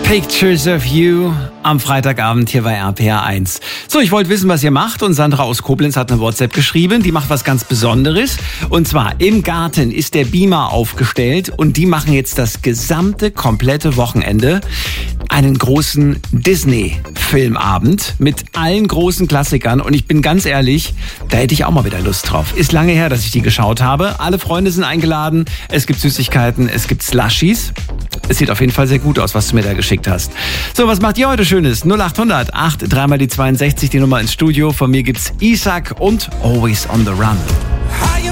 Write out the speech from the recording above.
Pictures of You am Freitagabend hier bei RPR 1. So, ich wollte wissen, was ihr macht, und Sandra aus Koblenz hat eine WhatsApp geschrieben, die macht was ganz Besonderes. Und zwar, im Garten ist der Beamer aufgestellt und die machen jetzt das gesamte, komplette Wochenende einen großen Disney-Filmabend mit allen großen Klassikern. Und ich bin ganz ehrlich, da hätte ich auch mal wieder Lust drauf. Ist lange her, dass ich die geschaut habe. Alle Freunde sind eingeladen, es gibt Süßigkeiten, es gibt Slushies. Es sieht auf jeden Fall sehr gut aus, was du mir da geschickt hast. So, was macht ihr heute Schönes? 0800 8 3 mal die 62, die Nummer ins Studio. Von mir gibt's Isaac und Always on the Run.